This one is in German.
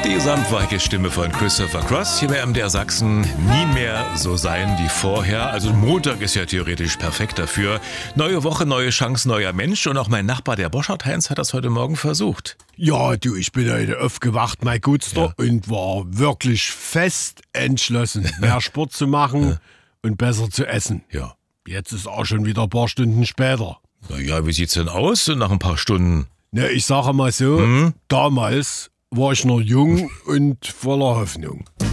Die samtweiche Stimme von Christopher Cross hier bei MDR Sachsen. Nie mehr so sein wie vorher. Also Montag ist ja theoretisch perfekt dafür. Neue Woche, neue Chance, neuer Mensch. Und auch mein Nachbar, der Boschert Heinz, hat das heute Morgen versucht. Ja, du, ich bin heute aufgewacht, mein Gutster, und war wirklich fest entschlossen, mehr Sport zu machen und besser zu essen. Ja. Jetzt ist auch schon wieder ein paar Stunden später. Naja, wie sieht's denn aus nach ein paar Stunden? Ne, ich sage mal so, damals war ich noch jung und voller Hoffnung.